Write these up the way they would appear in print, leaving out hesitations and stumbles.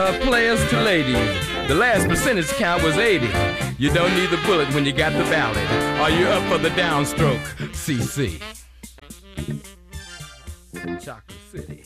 players to ladies. The last percentage count was 80. You don't need the bullet when you got the ballot. Are you up for the downstroke? CC. Chocolate City.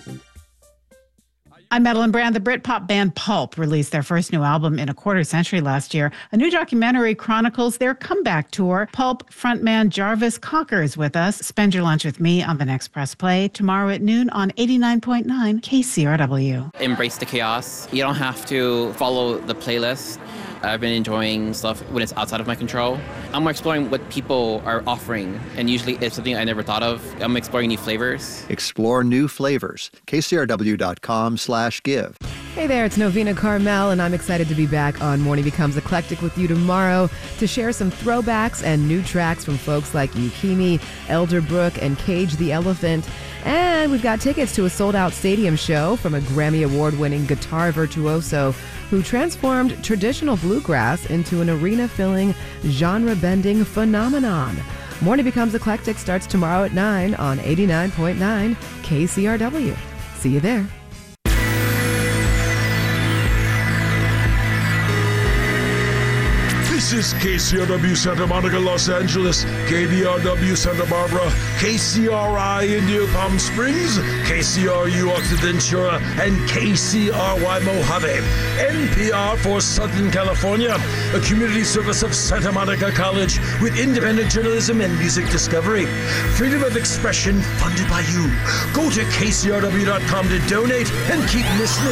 I'm Madeline Brand. The Britpop band Pulp released their first new album in a quarter century last year. A new documentary chronicles their comeback tour. Pulp frontman Jarvis Cocker is with us. Spend your lunch with me on the next Press Play tomorrow at noon on 89.9 KCRW. Embrace the chaos. You don't have to follow the playlist. I've been enjoying stuff when it's outside of my control. I'm exploring what people are offering, and usually it's something I never thought of. I'm exploring new flavors. Explore new flavors. KCRW.com/give. Hey there, it's Novena Carmel, and I'm excited to be back on Morning Becomes Eclectic with you tomorrow to share some throwbacks and new tracks from folks like Yukimi, Elderbrook, and Cage the Elephant. And we've got tickets to a sold-out stadium show from a Grammy Award-winning guitar virtuoso who transformed traditional bluegrass into an arena-filling, genre-bending phenomenon. Morning Becomes Eclectic starts tomorrow at 9 on 89.9 KCRW. See you there. This is KCRW Santa Monica, Los Angeles, KDRW Santa Barbara, KCRI Indio Palm Springs, KCRU Occidental, and KCRY Mojave. NPR for Southern California, a community service of Santa Monica College with independent journalism and music discovery. Freedom of expression funded by you. Go to KCRW.com to donate and keep listening.